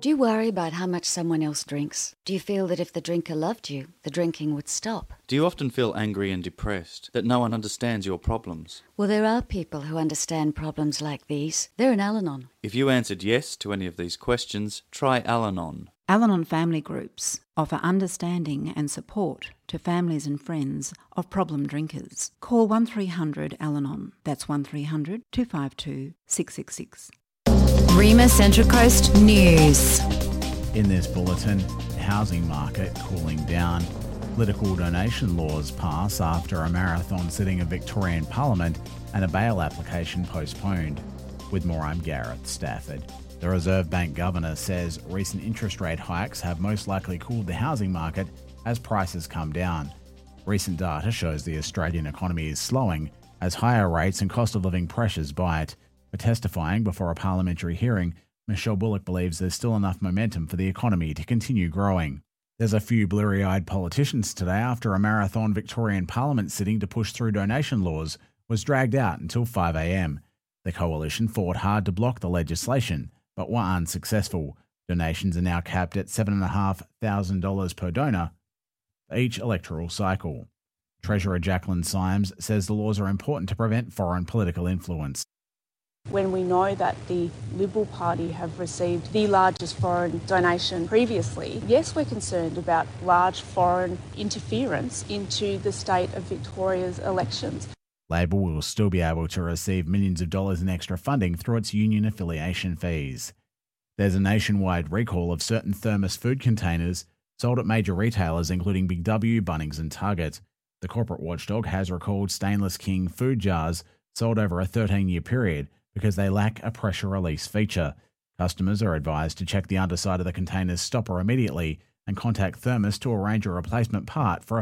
Do you worry about how much someone else drinks? Do you feel that if the drinker loved you, the drinking would stop? Do you often feel angry and depressed, that no one understands your problems? Well, there are people who understand problems like these. They're in Al-Anon. If you answered yes to any of these questions, try Al-Anon. Al-Anon family groups offer understanding and support to families and friends of problem drinkers. Call 1300 Al-Anon. That's 1300 252 666. Rima Central Coast News. In this bulletin, housing market cooling down. Political donation laws pass after a marathon sitting of Victorian Parliament and a bail application postponed. With more, I'm Gareth Stafford. The Reserve Bank Governor says recent interest rate hikes have most likely cooled the housing market as prices come down. Recent data shows the Australian economy is slowing as higher rates and cost of living pressures bite. But testifying before a parliamentary hearing, Michelle Bullock believes there's still enough momentum for the economy to continue growing. There's a few blurry-eyed politicians today after a marathon Victorian Parliament sitting to push through donation laws was dragged out until 5 a.m. The coalition fought hard to block the legislation, but were unsuccessful. Donations are now capped at $7,500 per donor for each electoral cycle. Treasurer Jacqueline Symes says the laws are important to prevent foreign political influence. When we know that the Liberal Party have received the largest foreign donation previously, yes, we're concerned about large foreign interference into the state of Victoria's elections. Labor will still be able to receive millions of dollars in extra funding through its union affiliation fees. There's a nationwide recall of certain thermos food containers sold at major retailers including Big W, Bunnings and Target. The corporate watchdog has recalled Stainless King food jars sold over a 13-year period because they lack a pressure release feature. Customers are advised to check the underside of the container's stopper immediately and contact Thermos to arrange a replacement part for a